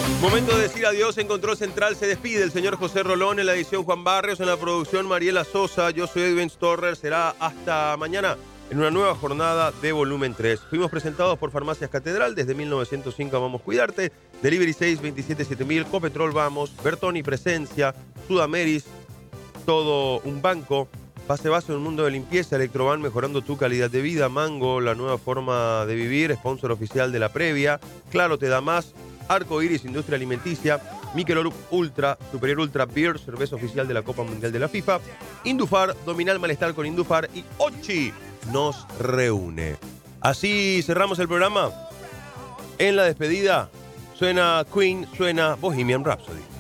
Momento de decir adiós. En Control Central se despide el señor José Rolón, en la edición Juan Barrios, en la producción Mariela Sosa. Yo soy Edwin Storrer. Será hasta mañana en una nueva jornada de Volumen 3. Fuimos presentados por Farmacias Catedral. Desde 1905 Vamos Cuidarte. Delivery 627-7000. Copetrol Vamos. Bertoni Presencia. Sudameris. Todo un banco. Base en un mundo de limpieza. Electroban, mejorando tu calidad de vida. Mango, la nueva forma de vivir. Sponsor oficial de la previa. Claro, te da más. Arco Iris, industria alimenticia. Michelob Ultra, Superior Ultra Beer, cerveza oficial de la Copa Mundial de la FIFA. Indufar, domina el malestar con Indufar. Y Ochi nos reúne. Así cerramos el programa. En la despedida suena Queen, suena Bohemian Rhapsody.